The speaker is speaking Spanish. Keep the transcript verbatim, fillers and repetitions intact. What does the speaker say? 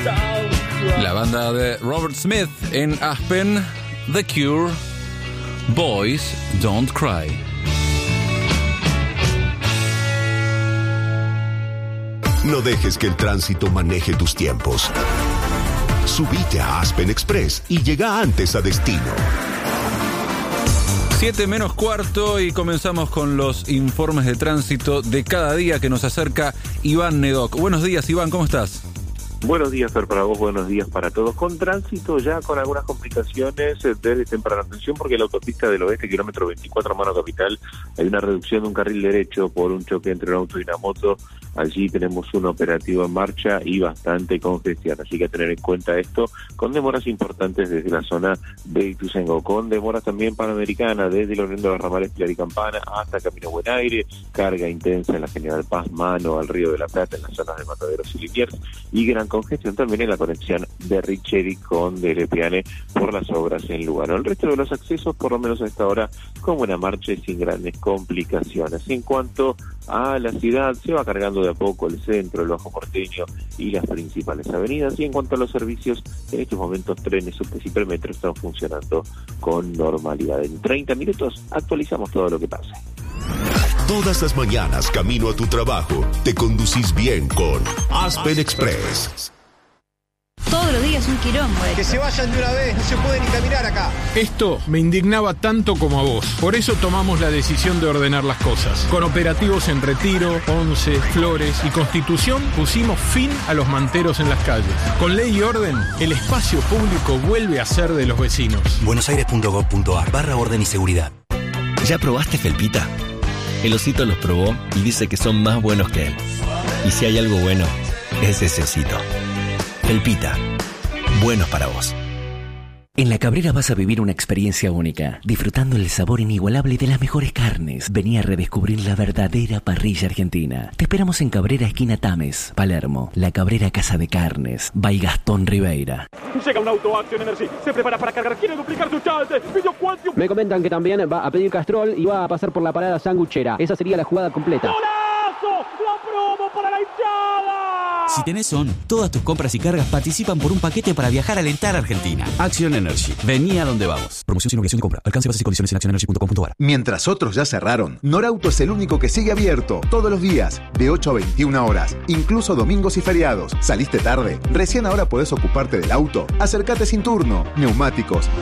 La banda de Robert Smith en Aspen, The Cure, Boys Don't Cry. No dejes que el tránsito maneje tus tiempos. Subite a Aspen Express y llega antes a destino. Siete menos cuarto y comenzamos con los informes de tránsito de cada día que nos acerca Iván Nedoc. Buenos días, Iván, ¿cómo estás? Buenos días, Fer, para vos, buenos días para todos. Con tránsito ya con algunas complicaciones desde temprana atención, porque la autopista del oeste, kilómetro veinticuatro, Mano Capital, hay una reducción de un carril derecho por un choque entre un auto y una moto. Allí tenemos un operativo en marcha y bastante congestión, así que a tener en cuenta esto, con demoras importantes desde la zona de Ituzaingó, con demoras también Panamericana, desde el oriente de los ramales Pilar y Campana hasta Camino Buen Aire, carga intensa en la General Paz, mano al Río de la Plata, en las zonas de Mataderos y Liniers, y gran congestión también en la conexión de Richeri con Delepiane por las obras en Lugano. El resto de los accesos, por lo menos a esta hora, con buena marcha y sin grandes complicaciones. En cuanto a la ciudad, se va cargando de a poco el centro, el Bajo Porteño y las principales avenidas. Y en cuanto a los servicios, en estos momentos trenes, subtes y premetro están funcionando con normalidad. En treinta minutos actualizamos todo lo que pase. Todas las mañanas, camino a tu trabajo, te conducís bien con Aspen Express. Todos los días un quilombo. Que se vayan de una vez, no se puede ni caminar acá. Esto me indignaba tanto como a vos. Por eso tomamos la decisión de ordenar las cosas. Con operativos en Retiro, Once, Flores y Constitución pusimos fin a los manteros en las calles. Con ley y orden, el espacio público vuelve a ser de los vecinos. buenosaires.gov.ar barra orden y seguridad. ¿Ya probaste Felpita? El osito los probó y dice que son más buenos que él. Y si hay algo bueno, es ese osito. Felpita, buenos para vos. En La Cabrera vas a vivir una experiencia única, disfrutando el sabor inigualable de las mejores carnes. Vení a redescubrir la verdadera parrilla argentina. Te esperamos en Cabrera, esquina Tames, Palermo. La Cabrera Casa de Carnes, by Gastón Ribeira. Llega un auto Action Energy, se prepara para cargar, quiere duplicar su chance. Me comentan que también va a pedir Castrol y va a pasar por la parada sanguchera. Esa sería la jugada completa. ¡Golazo! ¡La promo para la hinchada! Si tenés Son, todas tus compras y cargas participan por un paquete para viajar a alentar a Argentina. Action Energy. Vení a donde vamos. Promoción sin obligación de compra. Alcance, bases y condiciones en action energy punto com punto a r. Mientras otros ya cerraron, Norauto es el único que sigue abierto todos los días, de ocho a veintiuna horas, incluso domingos y feriados. ¿Saliste tarde? Recién ahora podés ocuparte del auto. Acércate sin turno. Neumáticos,